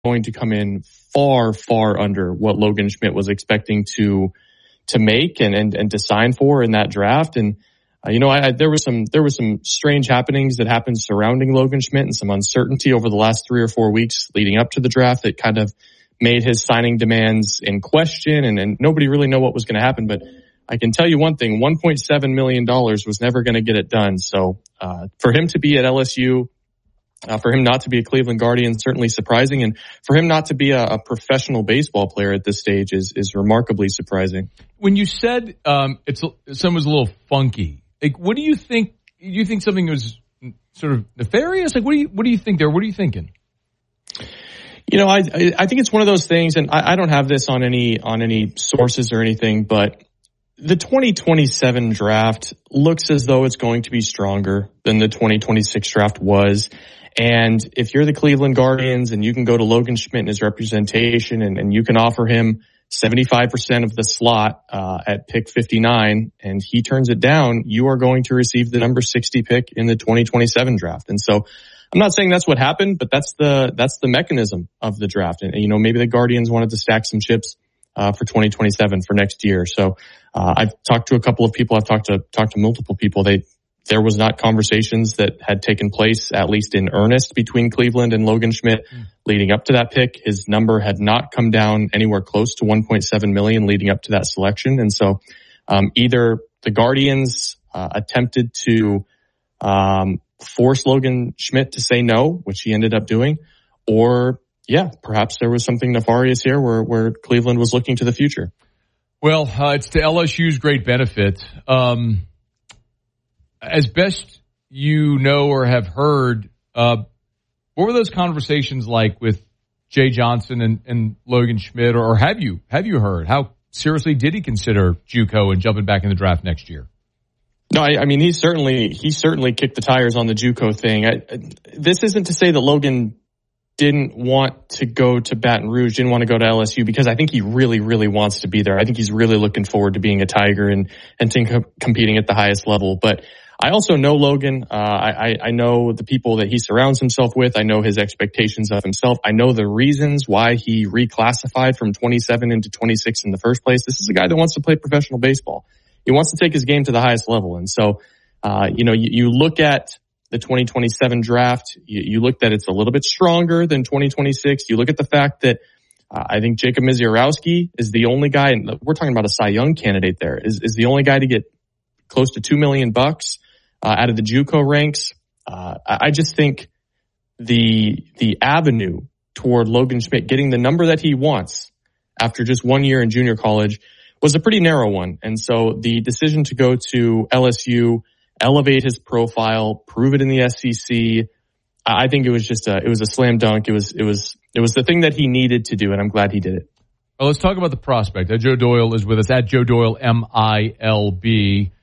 going to come in far, far under what Logan Schmidt was expecting to make and to sign for in that draft. And there was some strange happenings that happened surrounding Logan Schmidt and some uncertainty over the last 3 or 4 weeks leading up to the draft that kind of made his signing demands in question, and nobody really knew what was going to happen. But I can tell you one thing: $1.7 million was never going to get it done. So for him to be at LSU, for him not to be a Cleveland Guardian, certainly surprising. And for him not to be a professional baseball player at this stage is remarkably surprising. When you said something was a little funky, like, what do you think? Do you think something was sort of nefarious? Like, what do you think there? What are you thinking? I think it's one of those things, and I don't have this on any sources or anything, but the 2027 draft looks as though it's going to be stronger than the 2026 draft was. And if you're the Cleveland Guardians and you can go to Logan Schmidt and his representation and you can offer him 75% of the slot at pick 59 and he turns it down, you are going to receive the number 60 pick in the 2027 draft. And so I'm not saying that's what happened, but that's the mechanism of the draft. And maybe the Guardians wanted to stack some chips for 2027 for next year. So I've talked to a couple of people. I've talked to multiple people. There was not conversations that had taken place, at least in earnest, between Cleveland and Logan Schmidt leading up to that pick. His number had not come down anywhere close to 1.7 million leading up to that selection. And so either the Guardians attempted to force Logan Schmidt to say no, which he ended up doing, or perhaps there was something nefarious here where Cleveland was looking to the future. Well, it's to LSU's great benefit. As best you know or have heard, what were those conversations like with Jay Johnson and Logan Schmidt, or have you heard? How seriously did he consider JUCO and jumping back in the draft next year? No, I mean, he certainly kicked the tires on the JUCO thing. This isn't to say that Logan didn't want to go to Baton Rouge, didn't want to go to LSU, because I think he really, really wants to be there. I think he's really looking forward to being a Tiger and competing at the highest level. But I also know Logan. I know the people that he surrounds himself with. I know his expectations of himself. I know the reasons why he reclassified from 27 into 26 in the first place. This is a guy that wants to play professional baseball. He wants to take his game to the highest level. And so, you look at the 2027 draft, you look that it's a little bit stronger than 2026. You look at the fact that I think Jacob Misiorowski is the only guy, and we're talking about a Cy Young candidate there, is the only guy to get close to $2 million out of the JUCO ranks. I just think the avenue toward Logan Schmidt getting the number that he wants after just 1 year in junior college was a pretty narrow one. And so the decision to go to LSU, elevate his profile, prove it in the SEC, I think it was a slam dunk. It was the thing that he needed to do, and I'm glad he did it. Well, let's talk about the prospect. Joe Doyle is with us at Joe Doyle, MILB,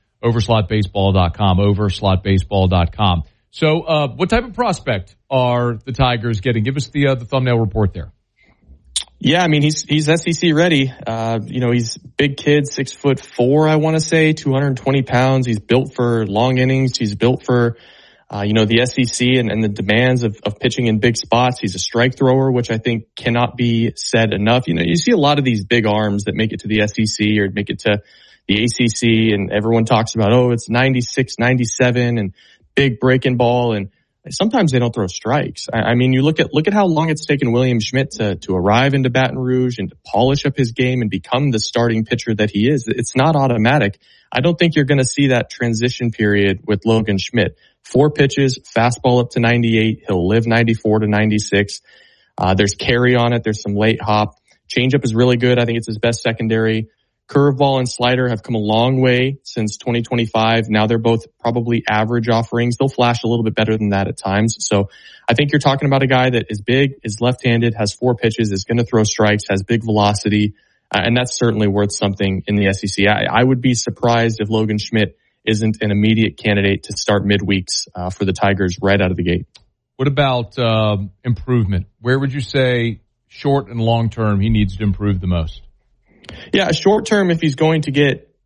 overslotbaseball.com. So what type of prospect are the Tigers getting? Give us the thumbnail report there. Yeah, I mean, he's SEC ready. He's big kid, 6'4", I want to say, 220 pounds. He's built for long innings. He's built for, the SEC and the demands of pitching in big spots. He's a strike thrower, which I think cannot be said enough. You see a lot of these big arms that make it to the SEC or make it to the ACC, and everyone talks about, it's 96, 97 and big breaking ball. And sometimes they don't throw strikes. I mean, you look at how long it's taken William Schmidt to arrive into Baton Rouge and to polish up his game and become the starting pitcher that he is. It's not automatic. I don't think you're going to see that transition period with Logan Schmidt. 4 pitches, fastball up to 98. He'll live 94 to 96. There's carry on it. There's some late hop. Changeup is really good. I think it's his best secondary. Curveball and slider have come a long way since 2025. Now they're both probably average offerings. They'll flash a little bit better than that at times. So I think you're talking about a guy that is big, is left-handed, has 4 pitches, is going to throw strikes, has big velocity, and that's certainly worth something in the SEC. I would be surprised if Logan Schmidt isn't an immediate candidate to start midweeks for the Tigers right out of the gate. What about improvement? Where would you say short and long term he needs to improve the most? Yeah, short term, if he's going to get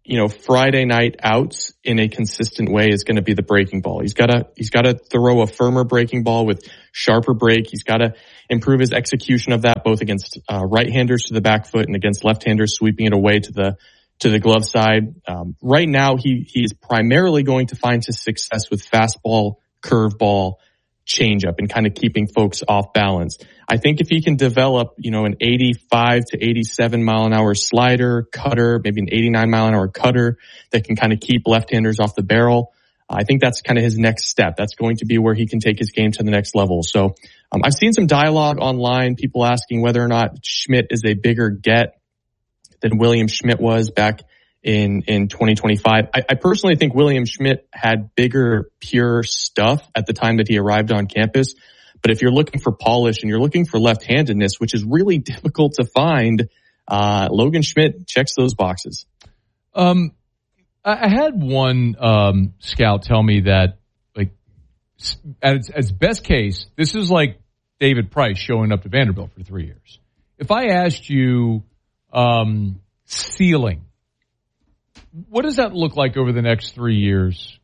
Friday night outs in a consistent way is going to be the breaking ball. He's got to throw a firmer breaking ball with sharper break. He's got to improve his execution of that, both against right-handers to the back foot and against left-handers sweeping it away to the glove side. Right now, he is primarily going to find his success with fastball, curveball, changeup, and kind of keeping folks off balance. I think if he can develop, an 85 to 87 mile an hour slider, cutter, maybe an 89 mile an hour cutter that can kind of keep left-handers off the barrel, I think that's kind of his next step. That's going to be where he can take his game to the next level. So I've seen some dialogue online, people asking whether or not Schmidt is a bigger get than William Schmidt was back in 2025. I personally think William Schmidt had bigger pure stuff at the time that he arrived on campus. But if you're looking for polish and you're looking for left-handedness, which is really difficult to find, Logan Schmidt checks those boxes. I had one scout tell me that, like, as best case, this is like David Price showing up to Vanderbilt for 3 years. If I asked you ceiling, what does that look like over the next 3 years?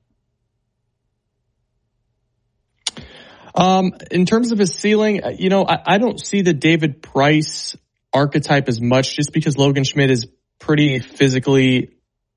In terms of his ceiling, I don't see the David Price archetype as much, just because Logan Schmidt is pretty physically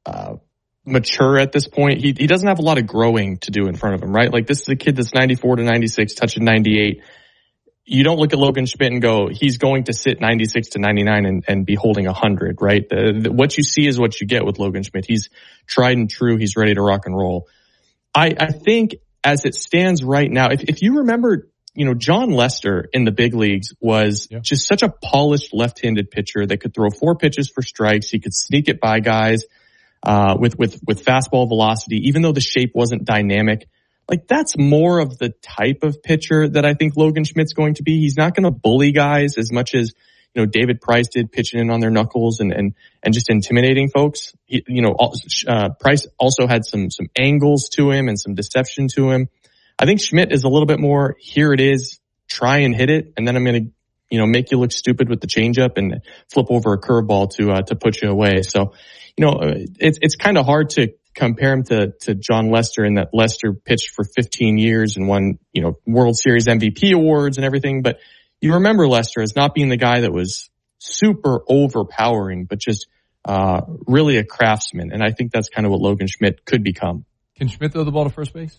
mature at this point. He doesn't have a lot of growing to do in front of him, right? Like, this is a kid that's 94 to 96, touching 98. You don't look at Logan Schmidt and go, he's going to sit 96 to 99 and be holding 100, right? What you see is what you get with Logan Schmidt. He's tried and true. He's ready to rock and roll. I think as it stands right now, if you remember, John Lester in the big leagues was just such a polished left-handed pitcher that could throw 4 pitches for strikes. He could sneak it by guys with fastball velocity, even though the shape wasn't dynamic. Like, that's more of the type of pitcher that I think Logan Schmidt's going to be. He's not going to bully guys as much as, David Price did, pitching in on their knuckles and just intimidating folks. Price also had some angles to him and some deception to him. I think Schmidt is a little bit more, here it is, try and hit it, and then I'm going to, make you look stupid with the changeup and flip over a curveball to put you away. So, it's kind of hard to compare him to John Lester, in that Lester pitched for 15 years and won, World Series MVP awards and everything. But you remember Lester as not being the guy that was super overpowering, but just really a craftsman. And I think that's kind of what Logan Schmidt could become. Can Schmidt throw the ball to first base?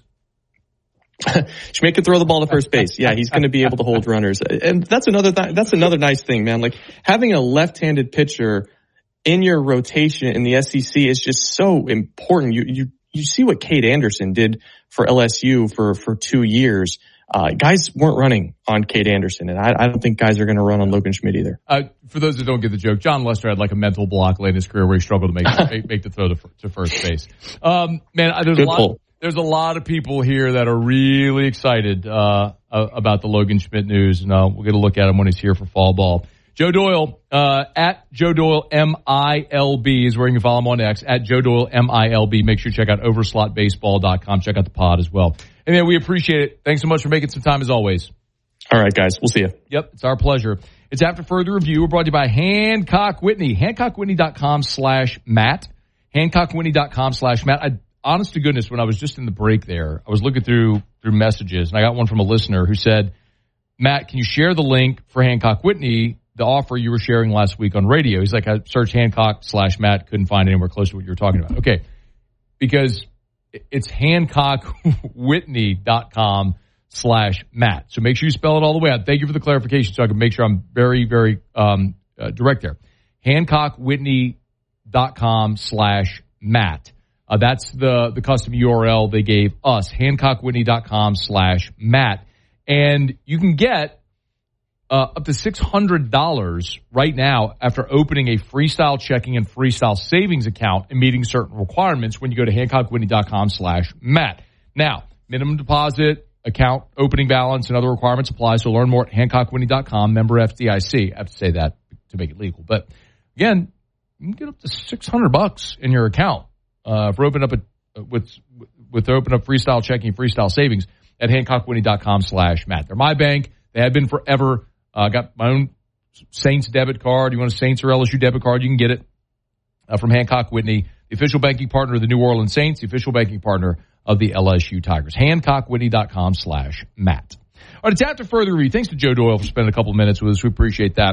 Schmidt can throw the ball to first base. Yeah, he's going to be able to hold runners. And that's another nice thing, man. Like, having a left-handed pitcher in your rotation in the SEC is just so important. You see what Cade Anderson did for LSU for 2 years. Guys weren't running on Cade Anderson, and I don't think guys are going to run on Logan Schmidt either. For those that don't get the joke, John Lester had like a mental block late in his career where he struggled to make the throw to first base. There's a lot of people here that are really excited about the Logan Schmidt news, and we'll get a look at him when he's here for fall ball. Joe Doyle, at Joe Doyle MILB is where you can follow him on X, at Joe Doyle MILB. Make sure you check out overslotbaseball.com. Check out the pod as well. And man, we appreciate it. Thanks so much for making some time as always. All right, guys. We'll see you. Yep, it's our pleasure. It's After Further Review. We're brought to you by Hancock Whitney. HancockWhitney.com/Matt. HancockWhitney.com/Matt. Honest to goodness, when I was just in the break there, I was looking through messages, and I got one from a listener who said, Matt, can you share the link for Hancock Whitney, the offer you were sharing last week on radio? He's like, I searched Hancock/Matt, couldn't find anywhere close to what you were talking about. Okay, because it's HancockWhitney.com/Matt. So make sure you spell it all the way out. Thank you for the clarification, so I can make sure I'm very, very direct there. HancockWhitney.com/Matt. That's the custom URL they gave us, HancockWhitney.com/Matt. And you can get up to $600 right now after opening a freestyle checking and freestyle savings account and meeting certain requirements when you go to HancockWhitney.com/Matt. Now, minimum deposit, account opening balance, and other requirements apply. So learn more at HancockWhitney.com, member FDIC. I have to say that to make it legal. But again, you can get up to $600 in your account for open up open up freestyle checking, freestyle savings at HancockWhitney.com/Matt. They're my bank. They have been forever. Got my own Saints debit card. You want a Saints or LSU debit card, you can get it from Hancock Whitney. the official banking partner of the New Orleans Saints, the official banking partner of the LSU Tigers. HancockWhittney.com/Matt. All right, it's after further review. Thanks to Joe Doyle for spending a couple of minutes with us. We appreciate that.